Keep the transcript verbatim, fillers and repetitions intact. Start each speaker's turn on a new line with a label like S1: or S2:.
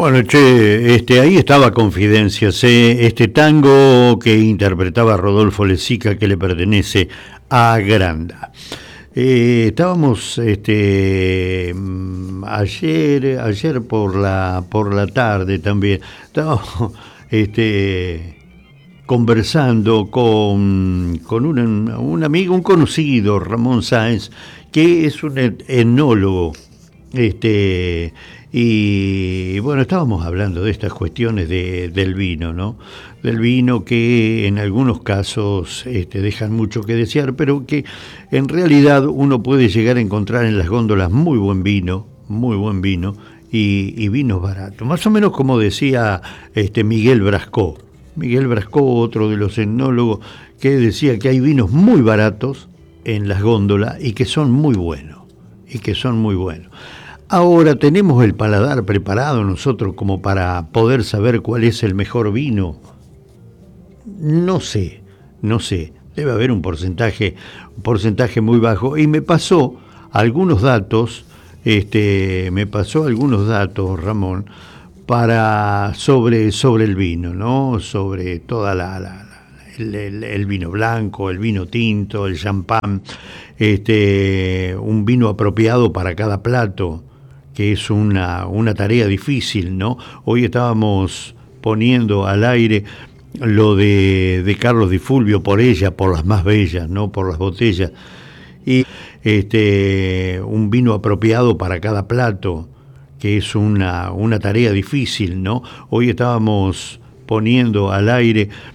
S1: Bueno, che, este, ahí estaba Confidencias, eh, este tango que interpretaba Rodolfo Lezica que le pertenece a Granda. Eh, estábamos este, mm, ayer, ayer por la, por la tarde también, estábamos este, conversando con, con un, un amigo, un conocido, Ramón Sáenz, que es un et- etnólogo. Este, y bueno, estábamos hablando de estas cuestiones de, del vino, ¿no? Del vino que en algunos casos este, dejan mucho que desear, pero que en realidad uno puede llegar a encontrar en las góndolas muy buen vino, muy buen vino y, y vinos baratos. Más o menos como decía este Miguel Brascó. Miguel Brascó, otro de los etnólogos, que decía que hay vinos muy baratos en las góndolas y que son muy buenos, y que son muy buenos. Ahora tenemos el paladar preparado nosotros como para poder saber cuál es el mejor vino. No sé, no sé. Debe haber un porcentaje, un porcentaje muy bajo. Y me pasó algunos datos, este, me pasó algunos datos, Ramón, para sobre, sobre el vino, ¿no? Sobre toda la, la- la- el, el- el vino blanco, el vino tinto, el champán, este, un vino apropiado para cada plato, que es una, una tarea difícil, ¿no? Hoy estábamos poniendo al aire lo de, de Carlos Di Fulvio, por ella, por las más bellas, ¿no? Por las botellas. Y este, un vino apropiado para cada plato, que es una, una tarea difícil, ¿no? Hoy estábamos poniendo al aire